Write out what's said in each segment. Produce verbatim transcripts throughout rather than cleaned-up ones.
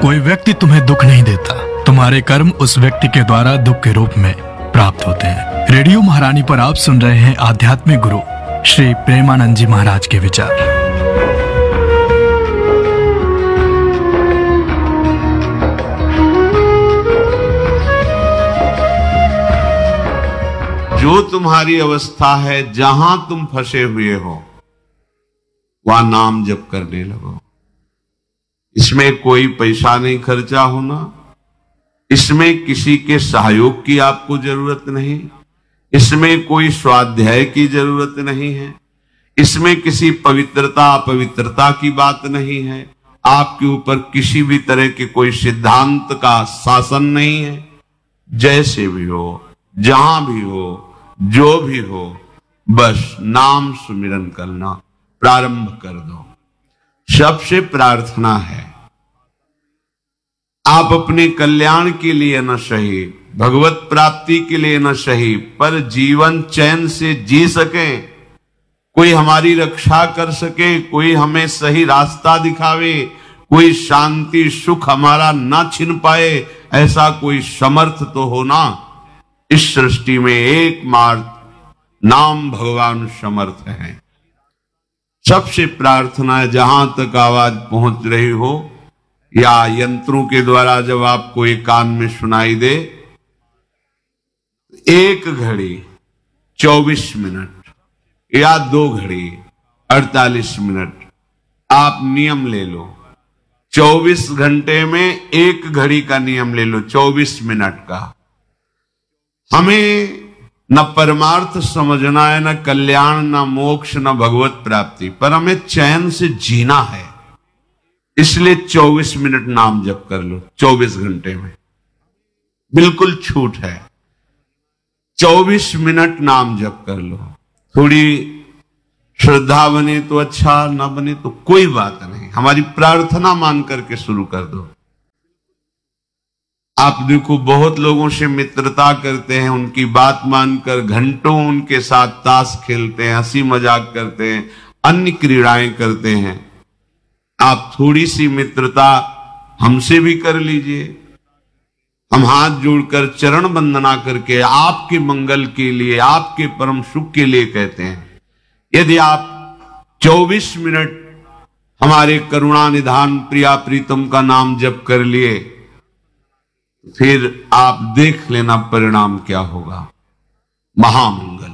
कोई व्यक्ति तुम्हें दुख नहीं देता, तुम्हारे कर्म उस व्यक्ति के द्वारा दुख के रूप में प्राप्त होते हैं। रेडियो महारानी पर आप सुन रहे हैं आध्यात्मिक गुरु श्री प्रेमानंद जी महाराज के विचार। जो तुम्हारी अवस्था है, जहां तुम फंसे हुए हो, वहां नाम जप करने लगो। इसमें कोई पैसा नहीं खर्चा होना, इसमें किसी के सहयोग की आपको जरूरत नहीं, इसमें कोई स्वाध्याय की जरूरत नहीं है, इसमें किसी पवित्रता अपवित्रता की बात नहीं है, आपके ऊपर किसी भी तरह के कोई सिद्धांत का शासन नहीं है। जैसे भी हो, जहां भी हो, जो भी हो, बस नाम सुमिरन करना प्रारंभ कर दो। सबसे प्रार्थना है, आप अपने कल्याण के लिए न सही, भगवत प्राप्ति के लिए न सही, पर जीवन चैन से जी सके, कोई हमारी रक्षा कर सके, कोई हमें सही रास्ता दिखावे, कोई शांति सुख हमारा ना छिन पाए, ऐसा कोई समर्थ तो होना। इस सृष्टि में एकमात्र नाम भगवान समर्थ है। सबसे प्रार्थना है, जहां तक आवाज पहुंच रही हो या यंत्रों के द्वारा जब आपको एक कान में सुनाई दे, एक घड़ी चौबीस मिनट या दो घड़ी अड़तालीस मिनट आप नियम ले लो। चौबीस घंटे में एक घड़ी का नियम ले लो, चौबीस मिनट का। हमें न परमार्थ समझना है, न कल्याण, न मोक्ष, न भगवत प्राप्ति, पर हमें चैन से जीना है। इसलिए चौबीस मिनट नाम जप कर लो। चौबीस घंटे में बिल्कुल छूट है, चौबीस मिनट नाम जप कर लो। थोड़ी श्रद्धा बने तो अच्छा, ना बने तो कोई बात नहीं, हमारी प्रार्थना मान करके शुरू कर दो। आप देखो, बहुत लोगों से मित्रता करते हैं, उनकी बात मानकर घंटों उनके साथ ताश खेलते हैं, हंसी मजाक करते हैं, अन्य क्रीड़ाएं करते हैं। आप थोड़ी सी मित्रता हमसे भी कर लीजिए। हम हाथ जोड़कर चरण वंदना करके आपके मंगल के लिए, आपके परम सुख के लिए कहते हैं। यदि आप चौबीस मिनट हमारे करुणा निधान प्रिया प्रीतम का नाम जप कर लिए, फिर आप देख लेना परिणाम क्या होगा, महामंगल।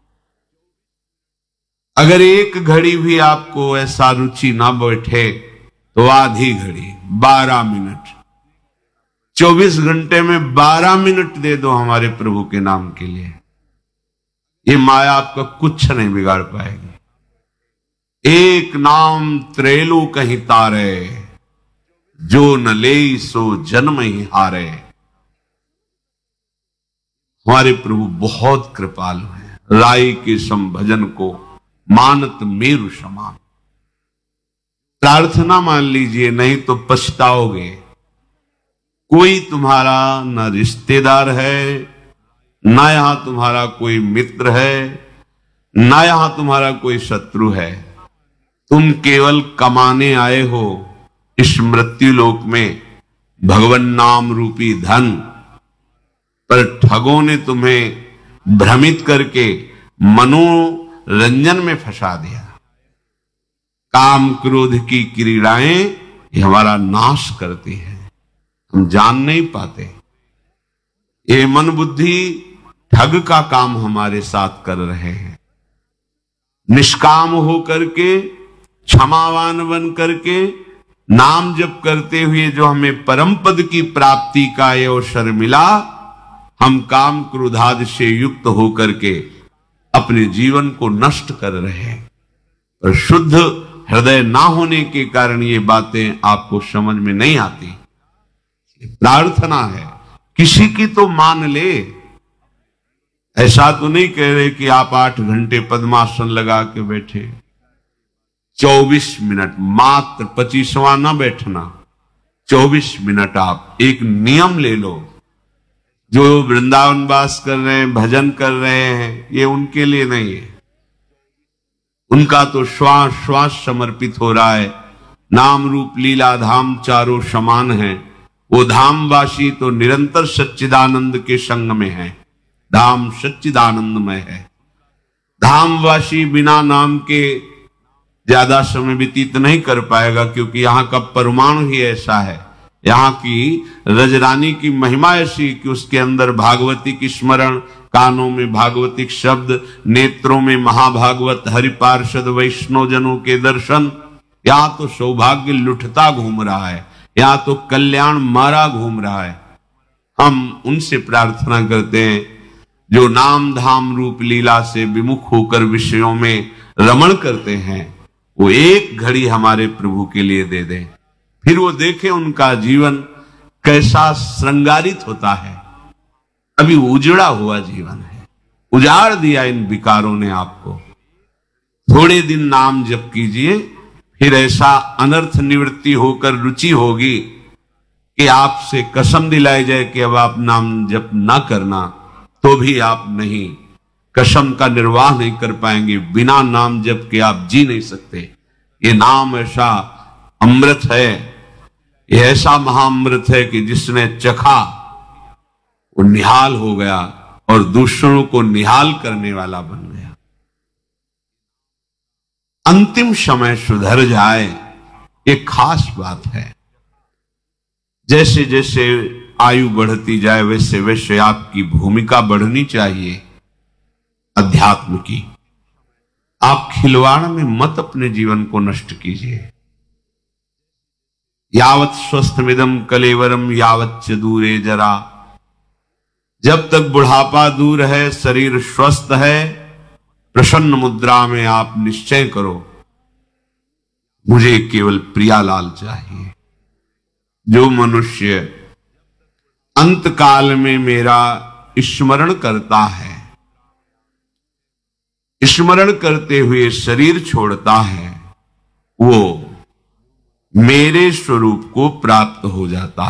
अगर एक घड़ी भी आपको ऐसा रुचि ना बैठे तो आधी घड़ी, बारह मिनट, चौबीस घंटे में बारह मिनट दे दो हमारे प्रभु के नाम के लिए। ये माया आपका कुछ नहीं बिगाड़ पाएगी। एक नाम त्रेलु कहीं तारे, जो न ले सो जन्म ही हारे। हमारे प्रभु बहुत कृपालु हैं। राई के संभजन को मानत मेरु समान। प्रार्थना मान लीजिए, नहीं तो पछताओगे। कोई तुम्हारा न रिश्तेदार है, ना यहां तुम्हारा कोई मित्र है, ना यहां तुम्हारा कोई शत्रु है। तुम केवल कमाने आए हो इस मृत्यु लोक में भगवान नाम रूपी धन, पर ठगों ने तुम्हें भ्रमित करके मनोरंजन में फंसा दिया। काम क्रोध की क्रीड़ाएं ये हमारा नाश करती है, हम जान नहीं पाते। ये मन बुद्धि ठग का काम हमारे साथ कर रहे हैं। निष्काम हो करके, क्षमावान बन करके, नाम जप करते हुए जो हमें परम पद की प्राप्ति का ये अवसर मिला, हम काम क्रोधादि से युक्त होकर के अपने जीवन को नष्ट कर रहे हैं। और शुद्ध हृदय ना होने के कारण ये बातें आपको समझ में नहीं आती। प्रार्थना है, किसी की तो मान ले। ऐसा तो नहीं कह रहे कि आप आठ घंटे पद्मासन लगा के बैठे। चौबीस मिनट मात्र, पच्चीसवां ना बैठना, चौबीस मिनट आप एक नियम ले लो। जो वृंदावन वास कर रहे हैं, भजन कर रहे हैं, ये उनके लिए नहीं है। उनका तो श्वास श्वास समर्पित हो रहा है नाम रूप लीला धाम चारों समान है। वो धामवासी तो निरंतर सच्चिदानंद के संग में है। धाम सच्चिदानंदमय है। धामवासी बिना नाम के ज्यादा समय व्यतीत नहीं कर पाएगा, क्योंकि यहाँ का परमाणु ही ऐसा है। यहाँ की रजरानी की महिमा ऐसी कि उसके अंदर भागवती की स्मरण, कानों में भागवतिक शब्द, नेत्रों में महाभागवत हरि पार्षद वैष्णव जनों के दर्शन। यहाँ तो सौभाग्य लुटता घूम रहा है, यहाँ तो कल्याण मारा घूम रहा है। हम उनसे प्रार्थना करते हैं जो नाम धाम रूप लीला से विमुख होकर विषयों में रमण करते हैं, वो एक घड़ी हमारे प्रभु के लिए दे दें, फिर वो देखें उनका जीवन कैसा श्रृंगारित होता है। अभी उजड़ा हुआ जीवन है, उजाड़ दिया इन विकारों ने आपको। थोड़े दिन नाम जप कीजिए, फिर ऐसा अनर्थ निवृत्ति होकर रुचि होगी कि आपसे कसम दिलाई जाए कि अब आप नाम जप ना करना, तो भी आप नहीं, कसम का निर्वाह नहीं कर पाएंगे। बिना नाम जप के आप जी नहीं सकते। ये नाम ऐसा अमृत है, ये ऐसा महाअमृत है कि जिसने चखा वो निहाल हो गया और दूसरों को निहाल करने वाला बन गया। अंतिम समय सुधर जाए, ये खास बात है। जैसे जैसे आयु बढ़ती जाए वैसे वैसे आपकी भूमिका बढ़नी चाहिए अध्यात्म की। आप खिलवाड़ में मत अपने जीवन को नष्ट कीजिए। यावत स्वस्थमिदम कलेवरम यावत च दूरे जरा। जब तक बुढ़ापा दूर है, शरीर स्वस्थ है, प्रसन्न मुद्रा में आप निश्चय करो, मुझे केवल प्रियालाल चाहिए। जो मनुष्य अंत काल में मेरा स्मरण करता है, स्मरण करते हुए शरीर छोड़ता है, वो मेरे स्वरूप को प्राप्त हो जाता है।